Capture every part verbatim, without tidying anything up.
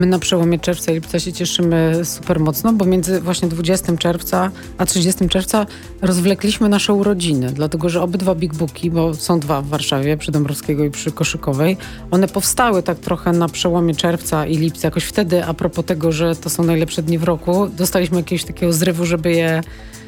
My na przełomie czerwca i lipca się cieszymy super mocno, bo między właśnie dwudziestego czerwca a trzydziestego czerwca rozwlekliśmy nasze urodziny, dlatego że obydwa Big Booki, bo są dwa w Warszawie, przy Dąbrowskiego i przy Koszykowej, one powstały tak trochę na przełomie czerwca i lipca. Jakoś wtedy, a propos tego, że to są najlepsze dni w roku, dostaliśmy jakiegoś takiego zrywu, żeby je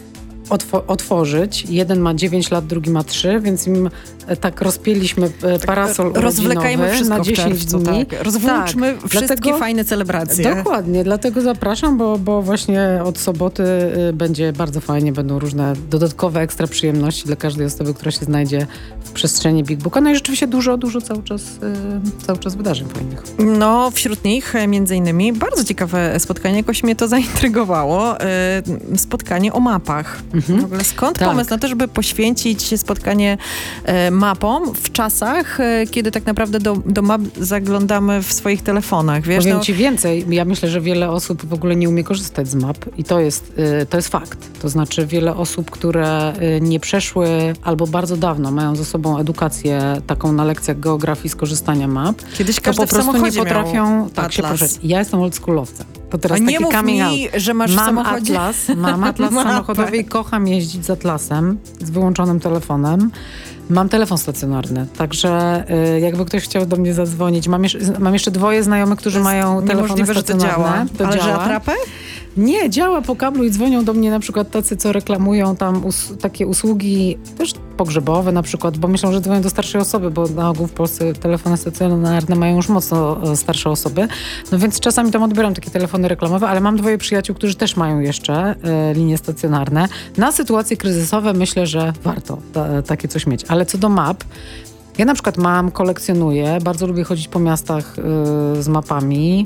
Otw- otworzyć. Jeden ma dziewięć lat, drugi ma trzy, więc im e, tak rozpięliśmy e, parasol urodzinowy Rozwlekajmy wszystko na dziesięć w czerwcu, dni. tak. Rozwłóczmy Tak, wszystkie dlatego, fajne celebracje. Dokładnie, dlatego zapraszam, bo, bo właśnie od soboty y, będzie bardzo fajnie, będą różne dodatkowe ekstra przyjemności dla każdej osoby, która się znajdzie w przestrzeni Big Booka. No i rzeczywiście dużo, dużo cały czas, y, cały czas wydarzeń fajnych. No, wśród nich e, między innymi bardzo ciekawe spotkanie, jakoś mnie to zaintrygowało. E, spotkanie o mapach. Mhm. W ogóle skąd Tak. pomysł na to, żeby poświęcić spotkanie e, mapom w czasach, e, kiedy tak naprawdę do, do map zaglądamy w swoich telefonach, wiesz? Powiem no, ci więcej, ja myślę, że wiele osób w ogóle nie umie korzystać z map i to jest, y, to jest fakt. To znaczy wiele osób, które y, nie przeszły albo bardzo dawno mają ze sobą edukację taką na lekcjach geografii z korzystania map, kiedyś to każdy po w prostu nie samochodzie potrafią miał tak się atlas. poruszać. Ja jestem oldschoolowcem. To teraz A nie taki mów coming out. mi, że masz w Mam samochodzie... atlas, mam atlas Mapę. samochodowy i kocham jeździć z atlasem, z wyłączonym telefonem. Mam telefon stacjonarny, także y, jakby ktoś chciał do mnie zadzwonić. Mam, jeż- mam jeszcze dwoje znajomych, którzy mają telefony Niemożliwe, że to stacjonarne. działa. To Ale działa. że atrapę? Nie, działa po kablu i dzwonią do mnie na przykład tacy, co reklamują tam us- takie usługi też pogrzebowe na przykład, bo myślą, że dzwonią do starszej osoby, bo na ogół w Polsce telefony stacjonarne mają już mocno e, starsze osoby. No więc czasami tam odbieram takie telefony reklamowe, ale mam dwoje przyjaciół, którzy też mają jeszcze e, linie stacjonarne. Na sytuacje kryzysowe myślę, że warto ta, takie coś mieć. Ale co do map, ja na przykład mam, kolekcjonuję, bardzo lubię chodzić po miastach e, z mapami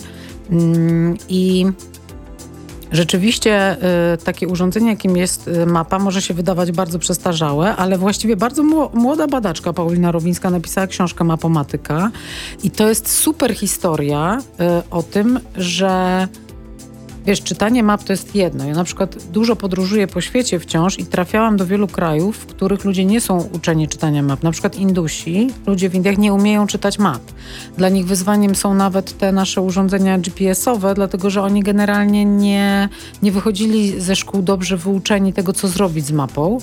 mm, i rzeczywiście y, takie urządzenie, jakim jest y, mapa, może się wydawać bardzo przestarzałe, ale właściwie bardzo mło- młoda badaczka Paulina Rowińska napisała książkę Mapomatyka i to jest super historia y, o tym, że wiesz, czytanie map to jest jedno. Ja na przykład dużo podróżuję po świecie wciąż i trafiałam do wielu krajów, w których ludzie nie są uczeni czytania map. Na przykład Indusi, ludzie w Indiach nie umieją czytać map. Dla nich wyzwaniem są nawet te nasze urządzenia G P S-owe, dlatego że oni generalnie nie, nie wychodzili ze szkół dobrze wyuczeni tego, co zrobić z mapą.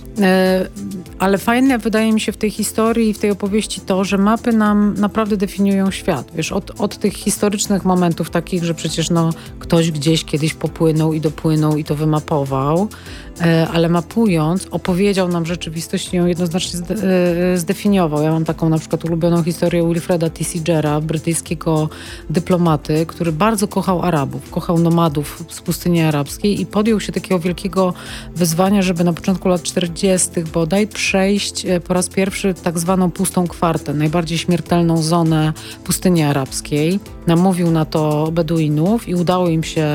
E, ale fajne wydaje mi się w tej historii i w tej opowieści to, że mapy nam naprawdę definiują świat. Wiesz, od, od tych historycznych momentów takich, że przecież no, ktoś gdzieś kiedyś popłynął i dopłynął i to wymapował, e, ale mapując opowiedział nam rzeczywistość i ją jednoznacznie zde, e, zdefiniował. Ja mam taką na przykład ulubioną historię Wilfreda Tissigera, brytyjskiego dyplomaty, który bardzo kochał Arabów, kochał nomadów z pustyni arabskiej i podjął się takiego wielkiego wyzwania, żeby na początku lat czterdziestych bodaj przejść po raz pierwszy tak zwaną pustą kwartę, najbardziej śmiertelną zonę pustyni arabskiej. Namówił na to Beduinów i udało im się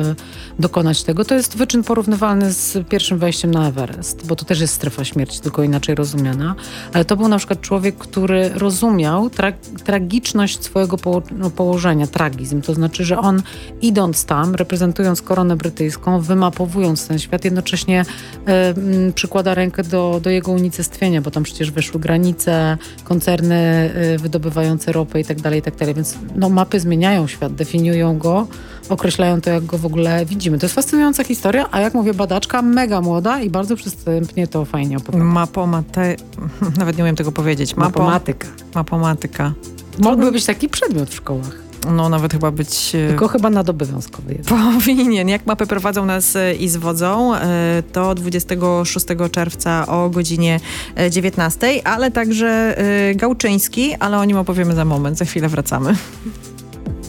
y, dokonać tego. To jest wyczyn porównywalny z pierwszym wejściem na Everest, bo to też jest strefa śmierci, tylko inaczej rozumiana. Ale to był na przykład człowiek, który rozumiał tra- tragiczność swojego poło- no, położenia, tragizm. To znaczy, że on idąc tam, reprezentując koronę brytyjską, wymapowując ten świat, jednocześnie y, y, przykłada rękę do, do jego unicestwienia, bo tam przecież weszły granice, koncerny y, wydobywające ropę i tak dalej, i tak dalej. Więc no, mapy zmieniają świat, definiują go, określają to, jak go w ogóle widzimy. To jest fascynująca historia, a jak mówię, badaczka mega młoda i bardzo przystępnie to fajnie opowiada. Mapomate... Nawet nie umiem tego powiedzieć. Mapo... Mapomatyka. Mapomatyka. Mógłby być taki przedmiot w szkołach. No nawet chyba być... Tylko chyba nadobowiązkowy jest. Powinien. Jak mapy prowadzą nas i zwodzą, to dwudziestego szóstego czerwca o godzinie dziewiętnastej, ale także Gałczyński, ale o nim opowiemy za moment. Za chwilę wracamy.